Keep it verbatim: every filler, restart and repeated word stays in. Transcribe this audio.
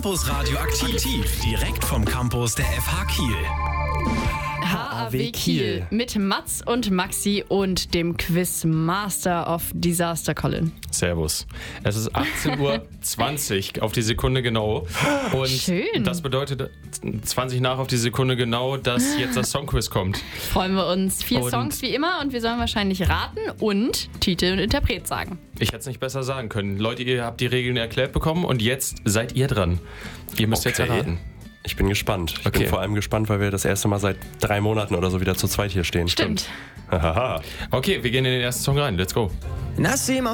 Campus Radio aktiv, direkt vom Campus der F H Kiel. H A W Kiel mit Mats und Maxi und dem Quizmaster of Disaster Colin. Servus. Es ist achtzehn Uhr zwanzig auf die Sekunde genau. Und Schön. Das bedeutet zwanzig nach auf die Sekunde genau, dass jetzt das Songquiz kommt. Freuen wir uns. Vier Und Songs wie immer und wir sollen wahrscheinlich raten und Titel und Interpret sagen. Ich hätte es nicht besser sagen können. Leute, ihr habt die Regeln erklärt bekommen und jetzt seid ihr dran. Ihr müsst Okay. jetzt erraten. Ich bin gespannt. Ich Okay. bin vor allem gespannt, weil wir das erste Mal seit drei Monaten oder so wieder zu zweit hier stehen. Stimmt. Haha. Okay, wir gehen in den ersten Song rein. Let's go. Nassim